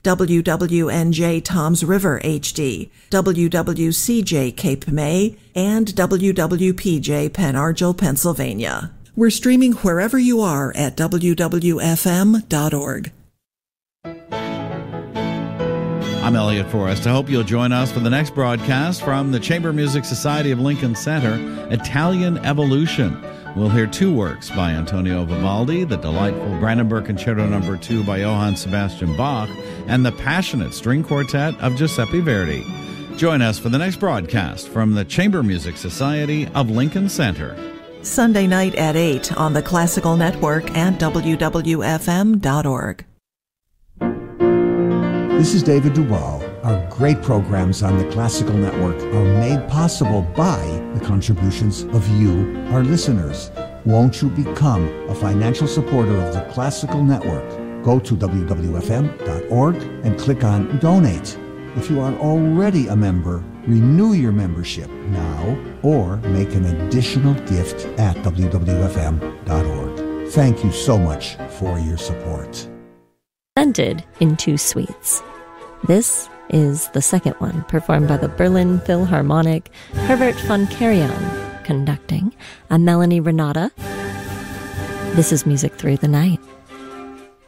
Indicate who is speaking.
Speaker 1: WWNJ Toms River HD, WWCJ Cape May, and WWPJ Pen Argyl, Pennsylvania. We're streaming wherever you are at wwfm.org.
Speaker 2: I'm Elliot Forrest. I hope you'll join us for the next broadcast from the Chamber Music Society of Lincoln Center, Italian Evolution. We'll hear two works by Antonio Vivaldi, the delightful Brandenburg Concerto No. 2 by Johann Sebastian Bach, and the passionate string quartet of Giuseppe Verdi. Join us for the next broadcast from the Chamber Music Society of Lincoln Center.
Speaker 1: Sunday night at 8 on the Classical Network and WWFM.org.
Speaker 3: This is David Duval. Our great programs on the Classical Network are made possible by the contributions of you, our listeners. Won't you become a financial supporter of the Classical Network? Go to wwfm.org and click on Donate. If you are already a member, renew your membership now or make an additional gift at wwfm.org. Thank you so much for your support.
Speaker 4: Presented in two suites. This is the second one, performed by the Berlin Philharmonic, Herbert von Karajan conducting, and Melanie Renata. This is Music Through the Night.